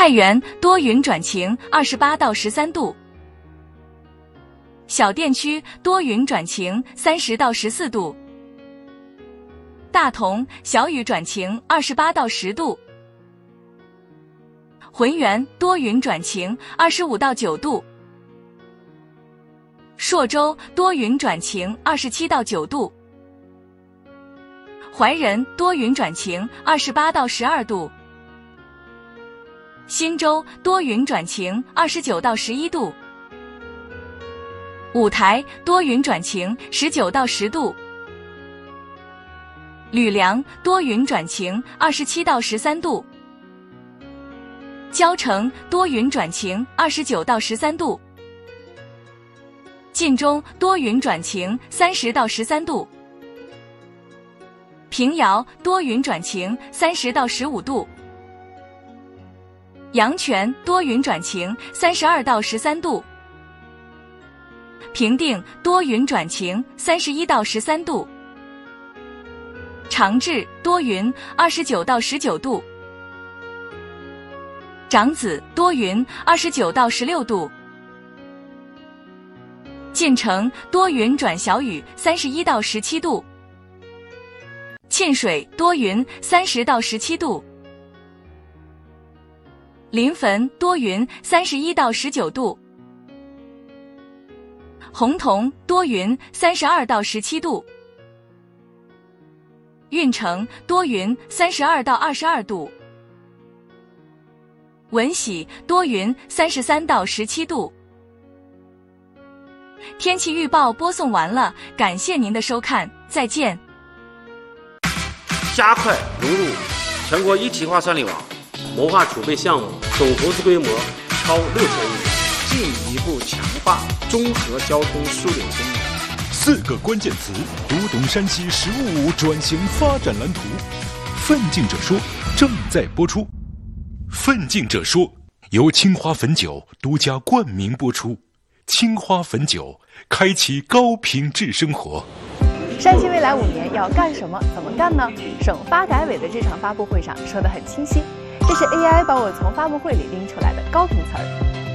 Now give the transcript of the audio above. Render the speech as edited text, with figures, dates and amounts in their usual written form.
太原多云转晴，28到13度。小店区多云转晴，30到14度。大同小雨转晴，28到10度。浑源多云转晴，25到9度。朔州多云转晴，27到9度。怀仁多云转晴，28到12度。忻州多云转晴，29到11度。五台多云转晴，19到10度。吕梁多云转晴，27到13度。交城多云转晴，29到13度。晋中多云转晴，30到13度。平遥多云转晴，30到15度。阳泉多云转晴，32到13度。平定多云转晴，31到13度。长治多云，29到19度。长子多云，29到16度。晋城多云转小雨，31到17度。沁水多云，30到17度。临汾多云，31到19度。洪洞多云，32到17度。运城多云，32到22度。闻喜多云，33到17度。天气预报播送完了，感谢您的收看，再见。 加快融入全国一体化算力网，文化储备项目总投资规模超6000亿， 进一步强化综合交通枢纽功能。 4个关键词读懂山西“十五五”转型发展蓝图。奋进者说正在播出。奋进者说由青花汾酒独家冠名播出。青花汾酒，开启高品质生活。 山西未来5年要干什么？怎么干呢？省发改委的这场发布会上说得很清晰，这是 AI 帮我从发布会里拎出来的高频词儿。